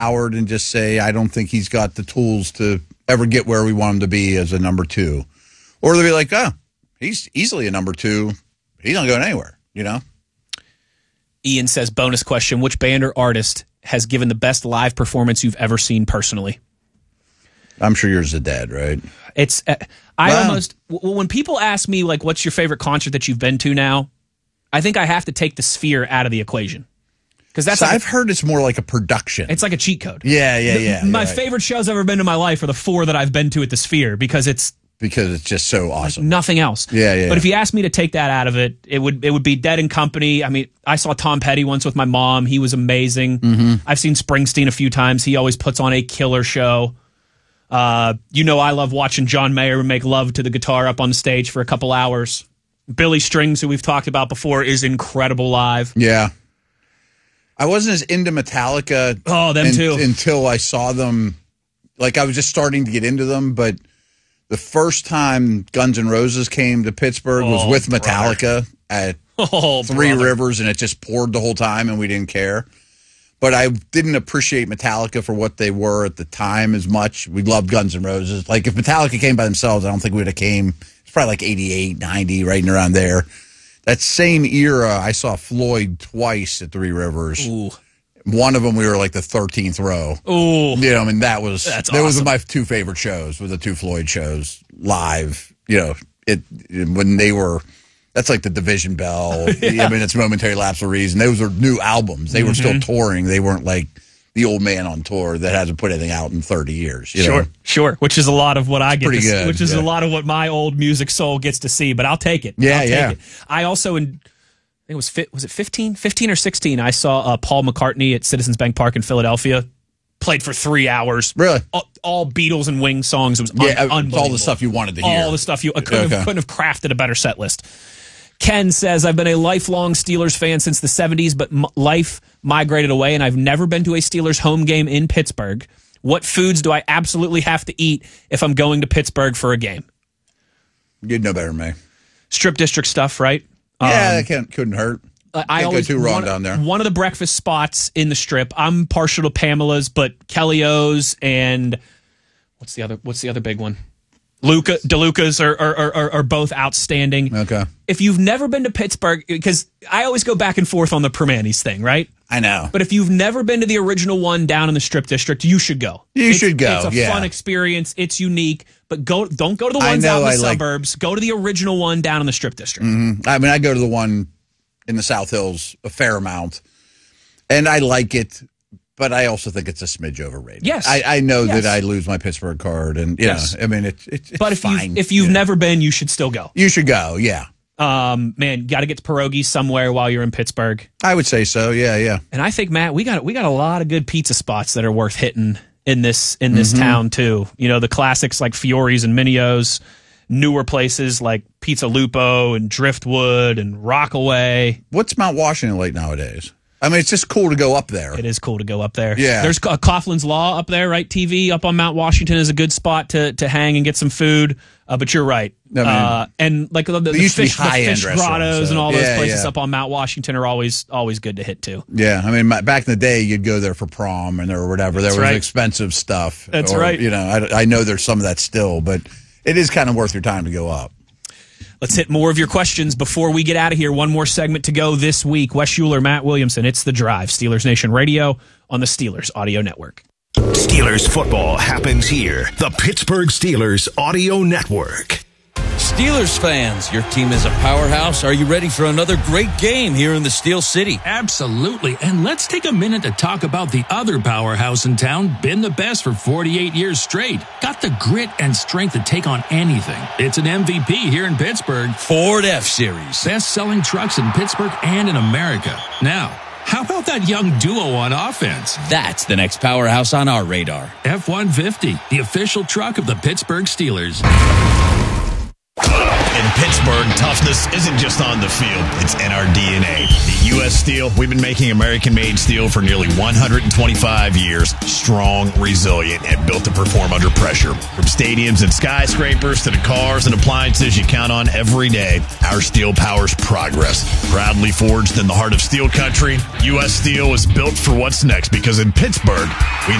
Howard and just say, I don't think he's got the tools to ever get where we want him to be as a number 2. Or they'll be like, he's easily a number 2. He's not going anywhere, you know? Ian says, bonus question, which band or artist has given the best live performance you've ever seen personally? I'm sure yours is Dead, right? It's when people ask me, like, what's your favorite concert that you've been to now, I think I have to take the Sphere out of the equation. Because I've heard it's more like a production. It's like a cheat code. Yeah. My favorite shows I've ever been to in my life are the 4 that I've been to at the Sphere because it's just so awesome. Like nothing else. Yeah. But if you ask me to take that out of it, it would be Dead and Company. I mean, I saw Tom Petty once with my mom. He was amazing. Mm-hmm. I've seen Springsteen a few times. He always puts on a killer show. I love watching John Mayer make love to the guitar up on the stage for a couple hours. Billy Strings, who we've talked about before, is incredible live. Yeah. I wasn't as into Metallica too. Until I saw them. Like, I was just starting to get into them, but the first time Guns N' Roses came to Pittsburgh was with Metallica at Three Rivers, and it just poured the whole time, and we didn't care. But I didn't appreciate Metallica for what they were at the time as much. We loved Guns N' Roses. Like, if Metallica came by themselves, I don't think we would have came. It's probably like 88, 90, right around there. That same era, I saw Floyd twice at Three Rivers. Ooh. One of them, we were like the 13th row. Ooh. You know, I mean, those awesome. were my 2 favorite shows, were the 2 Floyd shows live. You know, when they were, that's like the Division Bell. Yeah. I mean, it's Momentary Lapse of Reason. Those were new albums. They were still touring. They weren't like the old man on tour that hasn't put anything out in 30 years. You know? Sure. Which is a lot of what I get to see, which is a lot of what my old music soul gets to see, but I'll take it. Yeah, I'll take it. I also, I think it was 15 or 16, I saw Paul McCartney at Citizens Bank Park in Philadelphia. Played for 3 hours. Really? All Beatles and Wings songs. It was unbelievable. All the stuff you wanted to hear. All the stuff I couldn't have crafted a better set list. Ken says, I've been a lifelong Steelers fan since the 70s, but life migrated away, and I've never been to a Steelers home game in Pittsburgh. What foods do I absolutely have to eat if I'm going to Pittsburgh for a game? You'd know better than me. Strip district stuff, right? Yeah, that couldn't hurt. I always go too wrong down there. One of the breakfast spots in the Strip, I'm partial to Pamela's, but Kelly O's and what's the other big one? DeLuca's are both outstanding. Okay. If you've never been to Pittsburgh, because I always go back and forth on the Permanis thing, right? I know. But if you've never been to the original one down in the Strip District, you should go. You should go. It's a fun experience. It's unique. But don't go to the ones out in the suburbs. Go to the original one down in the Strip District. Mm-hmm. I mean, I go to the one in the South Hills a fair amount, and I like it. But I also think it's a smidge overrated. Yes. I know that I lose my Pittsburgh card, and I mean, it's but fine. If you've never been, you should still go. You should go, yeah. Man, got to get to pierogies somewhere while you're in Pittsburgh. I would say so, yeah. And I think, Matt, we got a lot of good pizza spots that are worth hitting in this town too. You know, the classics like Fiore's and Minio's, newer places like Pizza Lupo and Driftwood and Rockaway. What's Mount Washington like nowadays? I mean, it's just cool to go up there. It is cool to go up there. Yeah. There's Coughlin's Law up there, right? TV up on Mount Washington is a good spot to hang and get some food. But you're right. And like the fish grottos and all those places up on Mount Washington are always good to hit too. Yeah. I mean, back in the day, you'd go there for prom or whatever. There was expensive stuff. That's right. You know, I know there's some of that still, but it is kind of worth your time to go up. Let's hit more of your questions before we get out of here. One more segment to go this week. Wes Schuler, Matt Williamson. It's The Drive, Steelers Nation Radio on the Steelers Audio Network. Steelers football happens here. The Pittsburgh Steelers Audio Network. Steelers fans, your team is a powerhouse. Are you ready for another great game here in the Steel City? Absolutely. And let's take a minute to talk about the other powerhouse in town, been the best for 48 years straight. Got the grit and strength to take on anything. It's an MVP here in Pittsburgh. Ford F-Series. Best-selling trucks in Pittsburgh and in America. Now, how about that young duo on offense? That's the next powerhouse on our radar. F-150, the official truck of the Pittsburgh Steelers. In Pittsburgh, toughness isn't just on the field, it's in our DNA. At U.S. Steel, we've been making American-made steel for nearly 125 years. Strong, resilient, and built to perform under pressure. From stadiums and skyscrapers to the cars and appliances you count on every day, our steel powers progress. Proudly forged in the heart of steel country, U.S. Steel is built for what's next because in Pittsburgh, we